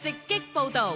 直擊報導。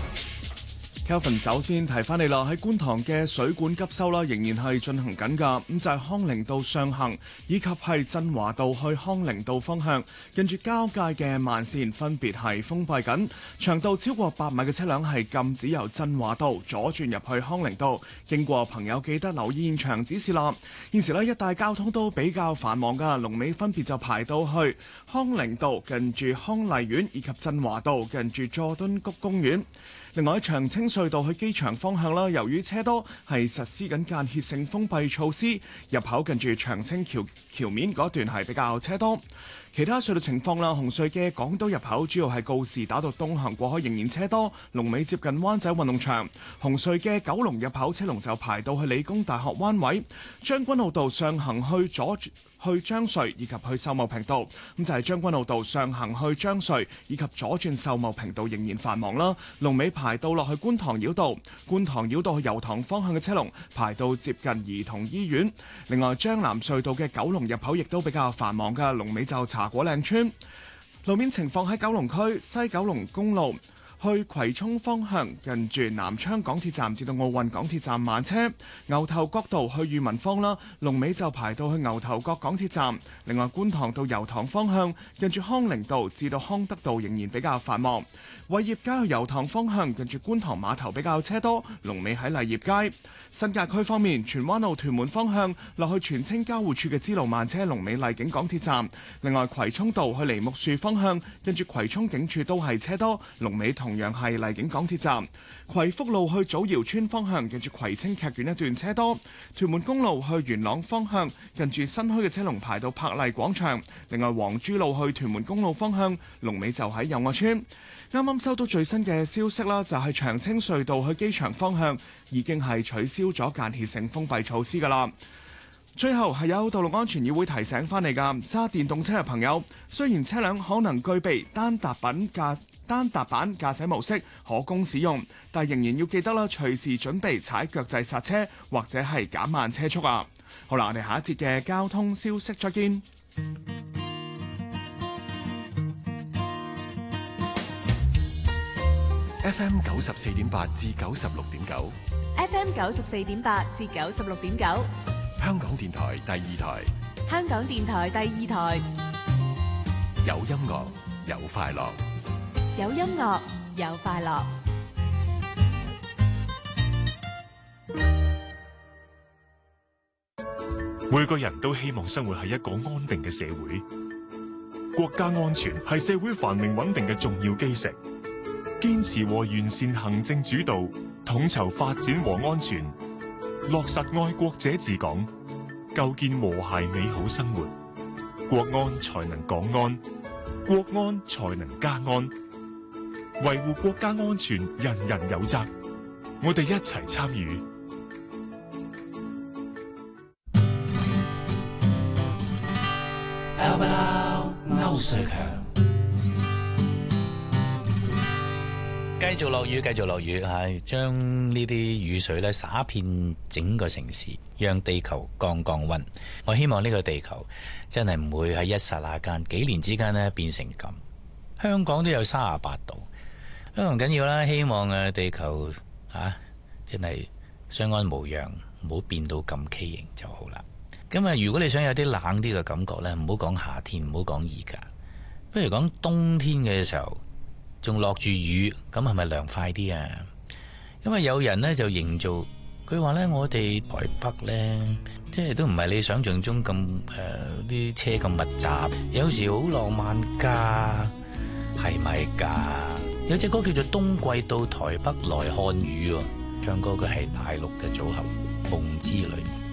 Kelvin 首先提翻你啦，喺觀塘嘅水管急修啦，仍然係進行緊㗎。咁就係康寧道上行，以及係振華道去康寧道方向，跟住交界嘅慢線分別係封閉緊，長度超過8米嘅車輛係禁止由振華道左轉入去康寧道。經過朋友記得留意現場指示啦。現時呢，一帶交通都比較繁忙㗎，龍尾分別就排到去康寧道近住康麗苑，以及振華道近住佐敦谷公園。另外喺長青隧道去機場方向啦，由於車多，係實施緊間歇性封閉措施，入口近住長青橋面嗰段係比較車多。其他隧道情況啦，紅隧嘅港島入口主要係告士打道東行過海仍然車多，龍尾接近灣仔運動場。紅隧嘅九龍入口車龍就排到去理工大學灣位，將軍澳道上行去將隧以及去秀茂坪道，咁就係將軍澳道上行去將隧以及左轉秀茂坪道仍然繁忙啦，龍尾排到落去觀塘繞道，觀塘繞道去油塘方向嘅車龍排到接近兒童醫院。另外將南隧道嘅九龍入口亦都比較繁忙嘅，龍尾就茶果嶺村。路面情況喺九龍區西九龍公路去葵涌方向，近住南昌港鐵站至到奧運港鐵站慢車，牛頭角道去裕民坊啦，龍尾就排到去牛頭角港鐵站。另外觀塘到油塘方向，近住康寧道至到康德道仍然比較繁忙。偉業街去油塘方向，近住觀塘碼頭比較車多，龍尾喺麗業街。新界區方面，荃灣路屯門方向落去荃青交匯處嘅支路慢車，龍尾麗景港鐵站。另外葵涌道去梨木樹方向，近住葵涌警署都係車多，龍尾同樣係麗景港鐵站。葵福路去祖堯村方向，近住葵青劇院一段車多。屯門公路去元朗方向，近住新墟嘅車龍排到柏麗廣場。另外黃珠路去屯門公路方向，龍尾就喺友愛村。啱啱收到最新嘅消息啦，就係長青隧道去機場方向已經係取消咗間歇性封閉措施㗎啦。最後係有道路安全議會提醒翻嚟㗎，揸電動車嘅朋友，雖然車輛可能具備單踏板駕駛模式可供使用，但仍然要記得啦，隨時準備踩腳掣剎車或者係減慢車速啊！好啦，我哋下一節嘅交通消息再見。 FM 94.8至96.9 FM 94.8至96.9， 香港電台第二台， 香港電台第二台， 有音樂有快樂， 有音樂有快樂。 每個人都希望生活喺一個安定嘅社會，國家安全係社會繁榮穩定嘅重要基石。堅持和完善行政主導，統籌發展和安全，落實愛國者治港，構建和諧美好生活，國安才能港安，國安才能家安。維護國家安全，人人有責，我哋一齊參與。 歐瑞強。繼續落雨，係將呢啲雨水咧灑遍整個城市，讓地球降溫。我希望呢個地球真係唔會喺一剎那間、幾年之間咧變成咁。香港都有38度，唔緊要啦。希望地球真係相安無恙，唔好變到咁畸形就好啦。咁如果你想有啲冷啲嘅感覺咧，唔好講夏天，唔好講而家，不如講冬天嘅時候。仲落住雨，咁係咪涼快啲啊？因為有人呢就營造，佢話呢，我哋台北呢，即係都唔係你想象中咁啲車咁密集，有時好浪漫㗎，係咪㗎？有隻歌叫做《冬季到台北來看雨》喎，唱歌嘅係大陸嘅組合夢之旅。